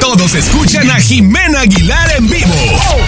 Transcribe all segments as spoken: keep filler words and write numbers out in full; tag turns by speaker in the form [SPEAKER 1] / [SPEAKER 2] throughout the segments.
[SPEAKER 1] todos escuchan a Jimena Aguilar en vivo.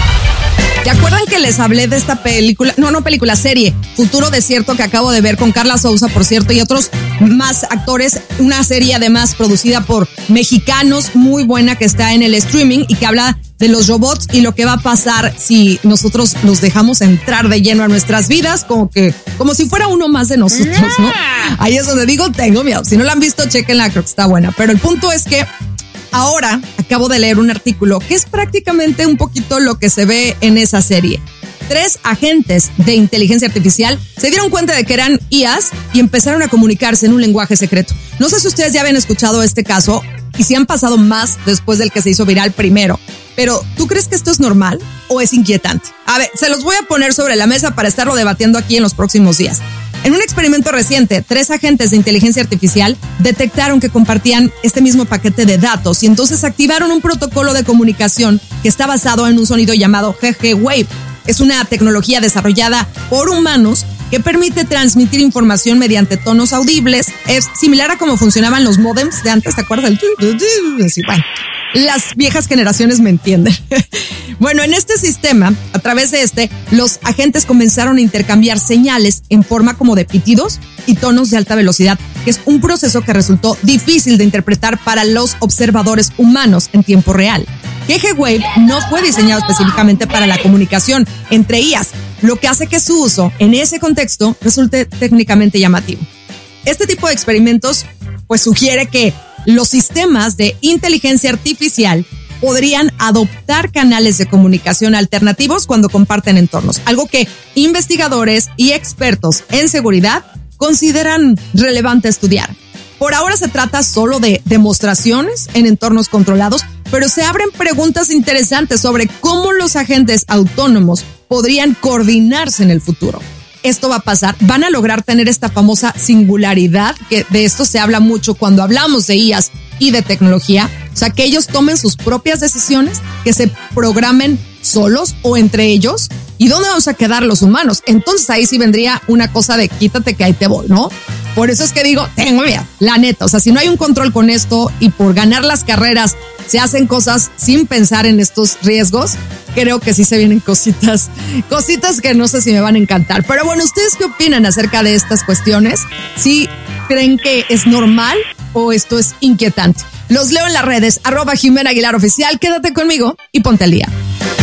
[SPEAKER 2] ¿Se acuerdan que les hablé de esta película? No, no película, serie, Futuro Desierto, que acabo de ver con Carla Souza, por cierto, y otros más actores. Una serie además producida por mexicanos, muy buena, que está en el streaming y que habla de los robots y lo que va a pasar si nosotros los dejamos entrar de lleno a nuestras vidas, como que, como si fuera uno más de nosotros, ¿no? Ahí es donde digo, tengo miedo. Si no la han visto, chequenla, creo que está buena. Pero el punto es que ahora acabo de leer un artículo que es prácticamente un poquito lo que se ve en esa serie. Tres agentes de inteligencia artificial se dieron cuenta de que eran I As y empezaron a comunicarse en un lenguaje secreto. No sé si ustedes ya habían escuchado este caso y si han pasado más después del que se hizo viral primero. Pero, ¿tú crees que esto es normal o es inquietante? A ver, se los voy a poner sobre la mesa para estarlo debatiendo aquí en los próximos días. En un experimento reciente, tres agentes de inteligencia artificial detectaron que compartían este mismo paquete de datos y entonces activaron un protocolo de comunicación que está basado en un sonido llamado G G Wave. Es una tecnología desarrollada por humanos que permite transmitir información mediante tonos audibles. Es similar a cómo funcionaban los módems de antes, ¿te acuerdas? Así, bueno, las viejas generaciones me entienden. Bueno, en este sistema, a través de este, los agentes comenzaron a intercambiar señales en forma como de pitidos y tonos de alta velocidad, que es un proceso que resultó difícil de interpretar para los observadores humanos en tiempo real. G G Wave no fue diseñado específicamente para la comunicación entre I As, lo que hace que su uso en ese contexto resulte técnicamente llamativo. Este tipo de experimentos pues sugiere que los sistemas de inteligencia artificial podrían adoptar canales de comunicación alternativos cuando comparten entornos, algo que investigadores y expertos en seguridad consideran relevante estudiar. Por ahora se trata solo de demostraciones en entornos controlados, pero se abren preguntas interesantes sobre cómo los agentes autónomos podrían coordinarse en el futuro. Esto va a pasar, van a lograr tener esta famosa singularidad, que de esto se habla mucho cuando hablamos de I As y de tecnología, o sea, que ellos tomen sus propias decisiones, que se programen solos o entre ellos. ¿Y dónde vamos a quedar los humanos? Entonces ahí sí vendría una cosa de quítate que ahí te voy, ¿no? Por eso es que digo, tengo miedo, la neta, o sea, si no hay un control con esto y por ganar las carreras se hacen cosas sin pensar en estos riesgos, creo que sí se vienen cositas, cositas que no sé si me van a encantar. Pero bueno, ¿ustedes qué opinan acerca de estas cuestiones? ¿Sí creen que es normal o esto es inquietante? Los leo en las redes, arroba Jimena Aguilar Oficial. Quédate conmigo y ponte al día.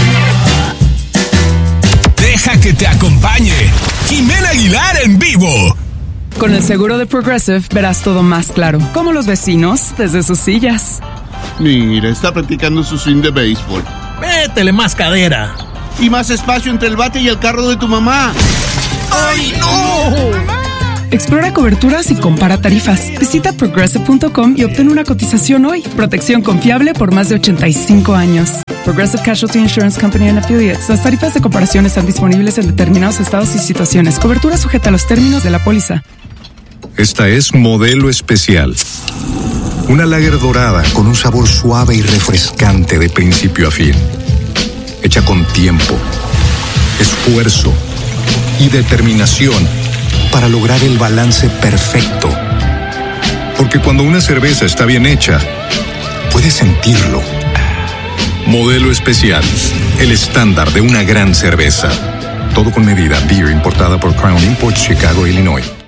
[SPEAKER 1] Deja que te acompañe Jimena Aguilar en vivo.
[SPEAKER 3] Con el seguro de Progressive verás todo más claro, como los vecinos desde sus sillas.
[SPEAKER 4] Mira, está practicando su swing de béisbol.
[SPEAKER 5] Métele más cadera.
[SPEAKER 4] Y más espacio entre el bate y el carro de tu mamá.
[SPEAKER 5] ¡Ay, no!
[SPEAKER 3] Explora coberturas y compara tarifas. Visita progressive punto com y obtén una cotización hoy. Protección confiable por más de ochenta y cinco años. Progressive Casualty Insurance Company and Affiliates. Las tarifas de comparación están disponibles en determinados estados y situaciones. Cobertura sujeta a los términos de la póliza.
[SPEAKER 6] Esta es Modelo Especial. Una lager dorada con un sabor suave y refrescante de principio a fin. Hecha con tiempo, esfuerzo y determinación para lograr el balance perfecto. Porque cuando una cerveza está bien hecha, puedes sentirlo. Modelo Especial, el estándar de una gran cerveza. Todo con medida. Beer importada por Crown Imports, Chicago, Illinois.